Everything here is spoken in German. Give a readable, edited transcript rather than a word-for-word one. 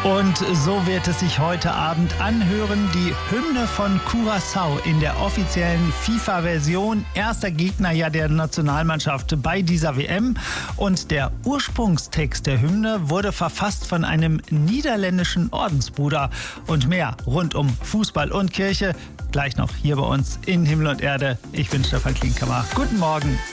Und so wird es sich heute Abend anhören, die Hymne von Curaçao in der offiziellen FIFA-Version. Erster Gegner ja der Nationalmannschaft bei dieser WM. Und der Ursprungstext der Hymne wurde verfasst von einem niederländischen Ordensbruder. Und mehr rund um Fußball und Kirche gleich noch hier bei uns in Himmel und Erde. Ich bin Stefan Klinkhammer. Guten Morgen.